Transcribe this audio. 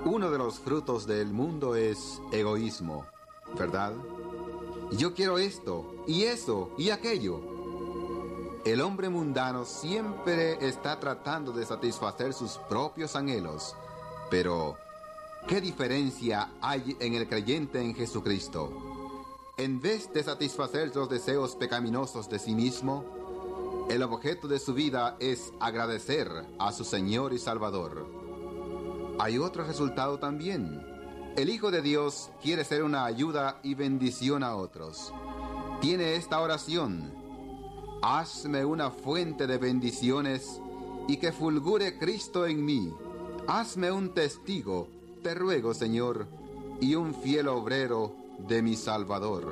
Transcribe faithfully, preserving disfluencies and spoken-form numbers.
Uno de los frutos del mundo es egoísmo, ¿verdad? Yo quiero esto, y eso, y aquello. El hombre mundano siempre está tratando de satisfacer sus propios anhelos. Pero, ¿qué diferencia hay en el creyente en Jesucristo? En vez de satisfacer los deseos pecaminosos de sí mismo, el objeto de su vida es agradecer a su Señor y Salvador. Hay otro resultado también. El Hijo de Dios quiere ser una ayuda y bendición a otros. Tiene esta oración: hazme una fuente de bendiciones y que fulgure Cristo en mí. Hazme un testigo, te ruego, Señor, y un fiel obrero de mi Salvador.